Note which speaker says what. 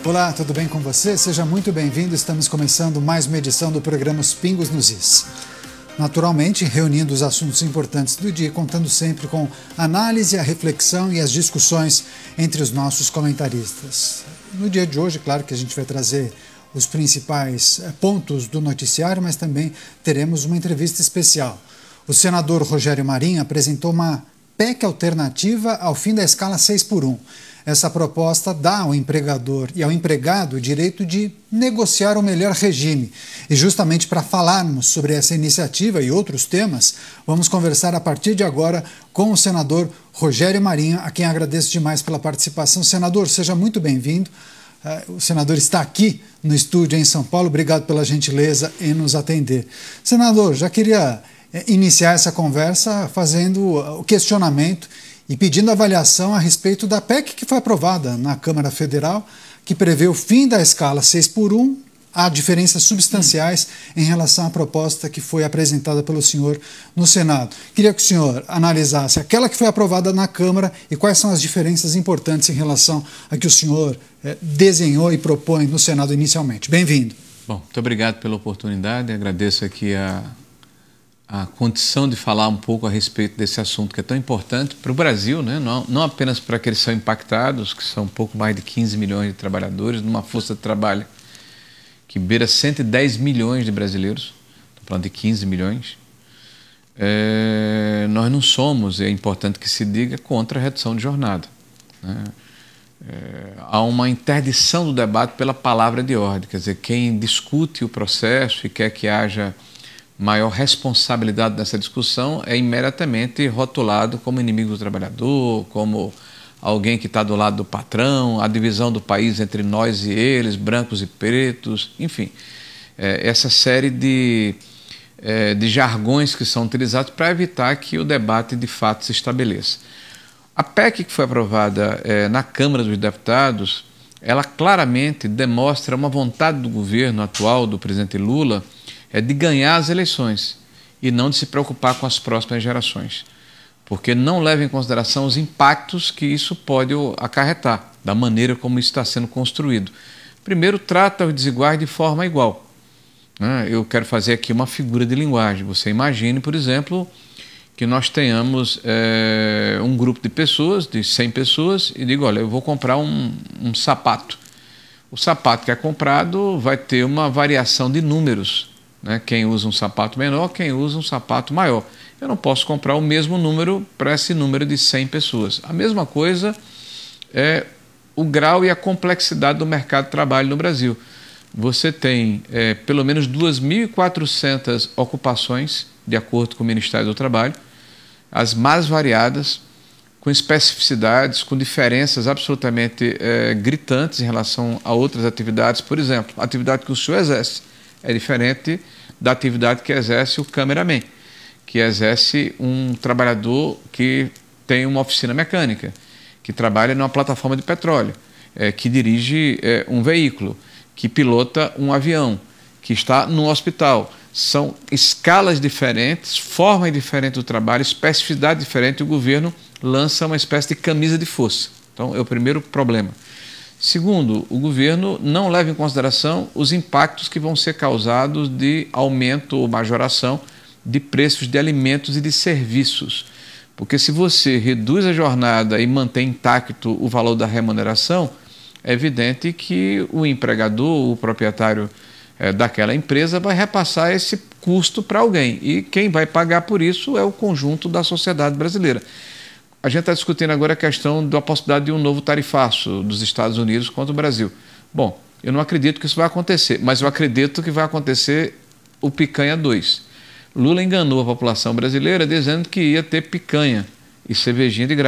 Speaker 1: Olá, tudo bem com você? Seja muito bem-vindo. Estamos começando mais uma edição do programa Os Pingos nos Is. Naturalmente, reunindo os assuntos importantes do dia, contando sempre com a análise, a reflexão e as discussões entre os nossos comentaristas. No dia de hoje, claro que a gente vai trazer os principais pontos do noticiário, mas também teremos uma entrevista especial. O senador Rogério Marinho apresentou uma PEC alternativa ao fim da escala 6x1. Essa proposta dá ao empregador e ao empregado o direito de negociar o melhor regime. E justamente para falarmos sobre essa iniciativa e outros temas, vamos conversar a partir de agora com o senador Rogério Marinho, a quem agradeço demais pela participação. Senador, seja muito bem-vindo. O senador está aqui no estúdio em São Paulo. Obrigado pela gentileza em nos atender. Senador, já queria iniciar essa conversa fazendo o questionamento e pedindo avaliação a respeito da PEC que foi aprovada na Câmara Federal, que prevê o fim da escala 6x1, há diferenças substanciais em relação à proposta que foi apresentada pelo senhor no Senado. Queria que o senhor analisasse aquela que foi aprovada na Câmara e quais são as diferenças importantes em relação a que o senhor desenhou e propõe no Senado inicialmente. Bem-vindo.
Speaker 2: Bom, muito obrigado pela oportunidade, agradeço aqui a condição de falar um pouco a respeito desse assunto que é tão importante para o Brasil, né? Não apenas para aqueles que são impactados, que são um pouco mais de 15 milhões de trabalhadores, numa força de trabalho que beira 110 milhões de brasileiros, estou falando de 15 milhões. Nós não somos, é importante que se diga, contra a redução de jornada, né? Há uma interdição do debate pela palavra de ordem, quer dizer, quem discute o processo e quer que haja maior responsabilidade nessa discussão é imediatamente rotulado como inimigo do trabalhador, como alguém que está do lado do patrão, a divisão do país entre nós e eles, brancos e pretos, enfim. Essa série de jargões que são utilizados para evitar que o debate de fato se estabeleça. A PEC que foi aprovada na Câmara dos Deputados, ela claramente demonstra uma vontade do governo atual, do presidente Lula, de ganhar as eleições e não de se preocupar com as próximas gerações, porque não leva em consideração os impactos que isso pode acarretar, da maneira como isso está sendo construído. Primeiro, trata os desiguais de forma igual, né? Eu quero fazer aqui uma figura de linguagem. Você imagine, por exemplo, que nós tenhamos um grupo de pessoas, de 100 pessoas, e digo, olha, eu vou comprar um sapato. O sapato que é comprado vai ter uma variação de números, né? Quem usa um sapato menor, quem usa um sapato maior. Eu não posso comprar o mesmo número para esse número de 100 pessoas. A mesma coisa é o grau e a complexidade do mercado de trabalho no Brasil. Você tem pelo menos 2.400 ocupações, de acordo com o Ministério do Trabalho, as mais variadas, com especificidades, com diferenças absolutamente gritantes em relação a outras atividades. Por exemplo, a atividade que o senhor exerce é diferente da atividade que exerce o cameraman, que exerce um trabalhador que tem uma oficina mecânica, que trabalha numa plataforma de petróleo, que dirige um veículo, que pilota um avião, que está no hospital. São escalas diferentes, formas diferentes do trabalho, especificidade diferente, e o governo lança uma espécie de camisa de força. Então, é o primeiro problema. Segundo, o governo não leva em consideração os impactos que vão ser causados de aumento ou majoração de preços de alimentos e de serviços. Porque se você reduz a jornada e mantém intacto o valor da remuneração, é evidente que o empregador, o proprietário daquela empresa vai repassar esse custo para alguém. E quem vai pagar por isso é o conjunto da sociedade brasileira. A gente está discutindo agora a questão da possibilidade de um novo tarifaço dos Estados Unidos contra o Brasil. Bom, eu não acredito que isso vai acontecer, mas eu acredito que vai acontecer o picanha 2. Lula enganou a população brasileira dizendo que ia ter picanha e cervejinha de graça.